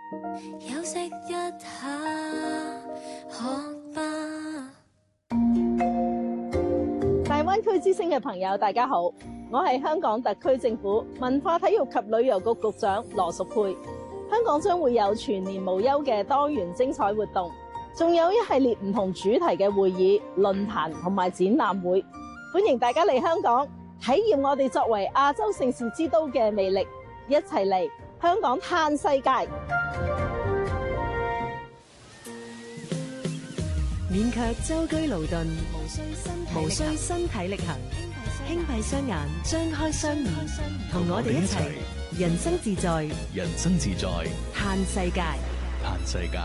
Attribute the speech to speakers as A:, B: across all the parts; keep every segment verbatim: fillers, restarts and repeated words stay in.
A: 休息一下，學吧。
B: 大灣區之聲嘅朋友，大家好，我係香港特區政府文化體育及旅遊局局長羅淑佩。香港將會有全年無休嘅多元精彩活動，仲有一系列唔同主題嘅會議、論壇同埋展覽會，歡迎大家嚟香港體驗我哋作為亞洲盛事之都嘅魅力，一齊嚟香港嘆世界。
C: 免卻舟車勞頓，無需身體力行，輕閉雙眼，張開雙耳，同我哋一齊人生自在，
D: 人生自在，
C: 嘆世界，
D: 嘆世界。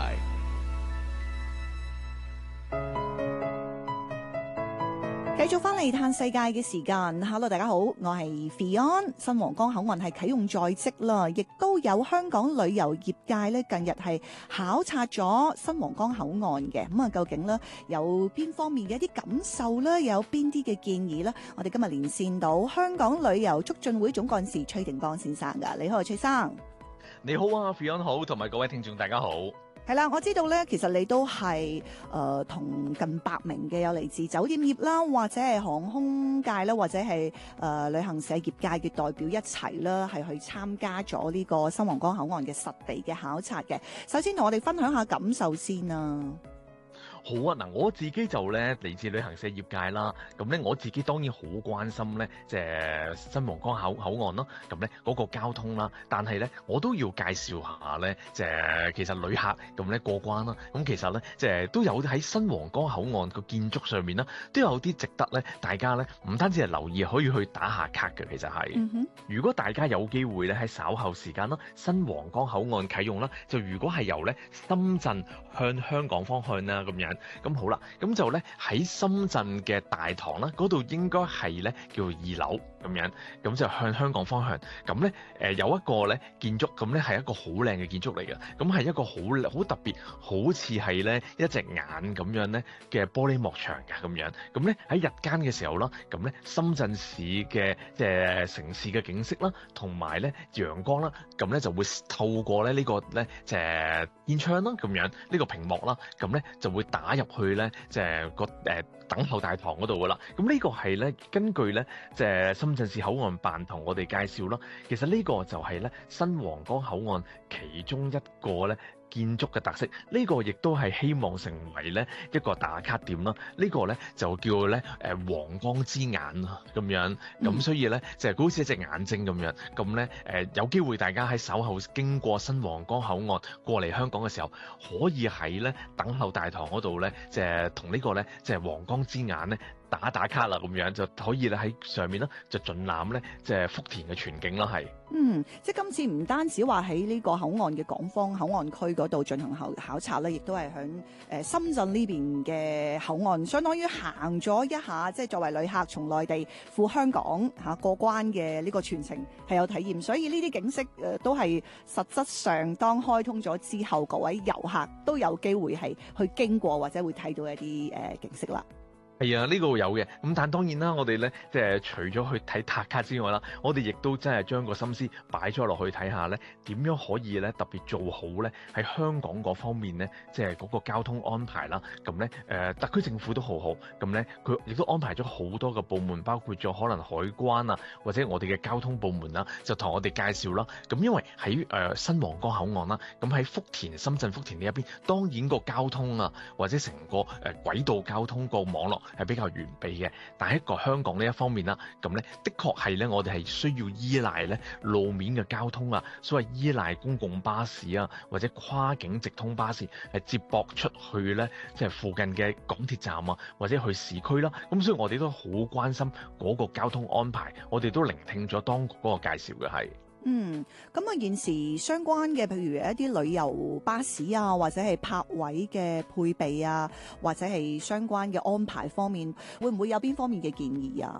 E: 繼續翻嚟嘆世界嘅時間 ，Hello 大家好，我係 Fion， 新皇崗口岸係啟用在即啦，亦都有香港旅遊業界咧近日係考察咗新皇崗口岸嘅，咁啊究竟咧有邊方面嘅一啲感受咧，有邊啲嘅建議咧？我哋今日連線到香港旅遊促進會總幹事崔定邦先生噶，你好，崔生。
F: 你好啊 ，Fion 好，同埋各位聽眾大家好。
E: 係啦，我知道咧，其實你都係誒同近百名嘅有嚟自酒店業啦，或者係航空界啦，或者係誒、呃、旅行社業界嘅代表一齊啦，係去參加咗呢個新皇崗口岸嘅實地嘅考察嘅。首先同我哋分享下感受先啊。
F: 好啊，嗱，我自己就咧嚟自旅行社業界啦，咁咧我自己當然好關心咧，即係新皇崗口口岸啦，咁咧嗰個交通啦，但係咧我都要介紹下咧，即係其實旅客咁咧過關啦，咁其實咧即係都有喺新皇崗口岸個建築上面啦，都有啲值得咧大家咧唔單止係留意，可以去打下卡嘅，其實係。嗯哼。如果大家有機會咧喺稍後時間啦，新皇崗口岸啟用啦，就如果係由咧深圳向香港方向啦咁樣。咁好啦，咁就咧喺深圳嘅大堂啦，嗰度應該係咧叫做二樓咁樣，咁就向香港方向。咁咧誒有一個咧建築，咁咧係一個好靚嘅建築嚟嘅，咁係一個好好特別，好似係咧一隻眼咁樣咧嘅玻璃幕牆嘅咁樣。咁咧喺日間嘅時候啦，咁咧深圳市嘅即係城市嘅景色啦，同埋咧陽光啦，咁咧就會透過咧呢個咧即係天窗啦咁樣，呢個屏幕啦，咁咧就會打入去咧，即係個誒等候大堂嗰度噶啦。咁呢個係咧根據咧，即係深圳市口岸辦同我哋介紹啦。其實呢個就係咧新皇崗口岸其中一個咧建築嘅特色。呢個亦都係希望成為咧一個打卡點啦。呢個咧就叫咧誒皇崗之眼啊咁樣。咁所以咧就係好似一隻眼睛咁樣。咁咧誒有機會大家喺稍後經過新皇崗口岸過嚟香港嘅時候，可以喺咧等候大堂嗰度咧，即係同呢個咧即係皇崗之眼咧打打卡啦，咁樣就可以咧喺上面咧就盡覽咧即係福田嘅全景啦，係。
E: 嗯，即係今次唔單止話喺呢個口岸嘅港方口岸區嗰度進行考考察咧，亦都係響誒深圳呢邊嘅口岸，相當於行咗一下，即係作為旅客從內地赴香港嚇、啊、過關嘅呢個全程係有體驗，所以呢啲景色誒、呃、都係實質上當開通咗之後，各位遊客都有機會係去經過或者會睇到一啲誒、呃、景色啦。
F: 係啊，呢、這個有嘅。咁但當然啦，我哋咧即係除咗去睇打卡之外啦，我哋亦都真係將個心思擺咗落去睇下咧，點樣可以咧特別做好咧喺香港嗰方面咧，即係嗰個交通安排啦。咁咧誒，特區政府都好好，咁咧佢亦都安排咗好多個部門，包括咗可能海關啊，或者我哋嘅交通部門啦，就同我哋介紹啦。咁因為喺誒、呃、新皇崗口岸啦，咁喺福田、深圳福田呢一邊，當然個交通啊，或者成個誒、呃、軌道交通個網絡係比較完備嘅，但係一個香港呢一方面啦，咁咧的確係咧，我哋係需要依賴咧路面嘅交通啊，所謂依賴公共巴士啊，或者跨境直通巴士係接駁出去咧，即係附近嘅港鐵站啊，或者去市區啦。咁所以我哋都好關心嗰個交通安排，我哋都聆聽咗當局嗰個介紹嘅係。
E: 嗯，咁啊，現時相關嘅，譬如一啲旅遊巴士啊，或者係泊位嘅配備啊，或者係相關嘅安排方面，會唔會有邊方面嘅建議啊？